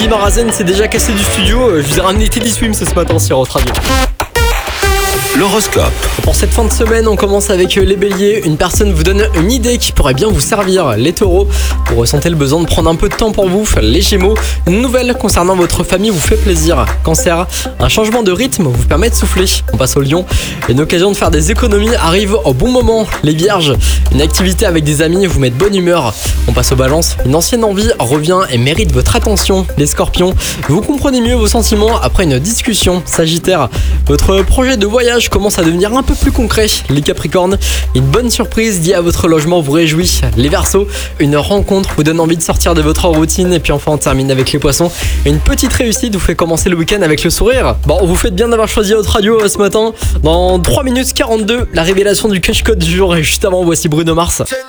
Guy Marazen s'est déjà cassé du studio. Je vous ai ramené Teddy Swims ce matin sur Hot Radio. L'horoscope. Pour cette fin de semaine, on commence avec les béliers. Une personne vous donne une idée qui pourrait bien vous servir. Les taureaux, vous ressentez le besoin de prendre un peu de temps pour vous. Les gémeaux, une nouvelle concernant votre famille vous fait plaisir. Cancer, un changement de rythme vous permet de souffler. On passe au lion. Une occasion de faire des économies arrive au bon moment. Les vierges, une activité avec des amis vous met de bonne humeur. On passe aux balances. Une ancienne envie revient et mérite votre attention. Les scorpions, vous comprenez mieux vos sentiments après une discussion. Sagittaire, votre projet de voyage commence à devenir un peu plus concret. Les capricornes, une bonne surprise liée à votre logement vous réjouit. Les verseaux, une rencontre vous donne envie de sortir de votre routine. Et puis enfin on termine avec les poissons. Une petite réussite vous fait commencer le week-end avec le sourire. Bon, vous faites bien d'avoir choisi Hot Radio ce matin. Dans 3 minutes 42, la révélation du cash code du jour. Et juste avant, voici Bruno Mars.